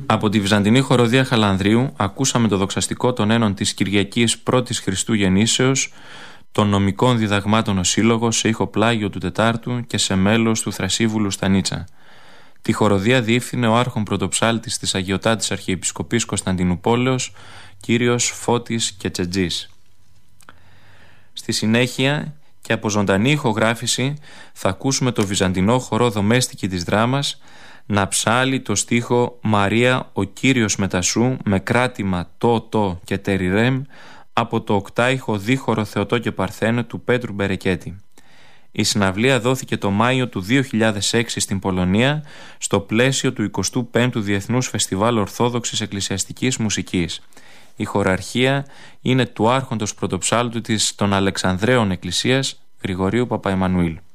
Από τη Βυζαντινή Χοροδία Χαλανδρίου ακούσαμε το δοξαστικό των ένων της Κυριακής πρώτης Χριστού Γεννήσεως, των νομικών διδαγμάτων ο Σύλλογος σε ήχο πλάγιο του Τετάρτου και σε μέλος του Θρασίβουλου Στανίτσα. Τη χοροδία διεύθυνε ο άρχον πρωτοψάλτης της Αγιωτάτης Αρχιεπισκοπής Κωνσταντινουπόλεως, κύριος Φώτης Κετσετζής. Στη συνέχεια και από ζωντανή ηχογράφηση θα ακούσουμε το βυζαντινό χορό δομέστικη της δράμας να ψάλει το στίχο «Μαρία, ο Κύριος μετασού» με κράτημα «το» και «τεριρέμ» από το οκτάηχο δίχωρο Θεοτό και Παρθένο του Πέτρου Μπερεκέτη. Η συναυλία δόθηκε το Μάιο του 2006 στην Πολωνία στο πλαίσιο του 25ου Διεθνούς Φεστιβάλ Ορθόδοξης Εκκλησιαστικής Μουσικής. Η χοραρχία είναι του άρχοντος πρωτοψάλτου της των Αλεξανδραίων Εκκλησίας Γρηγορίου Παπαεμμανουήλ.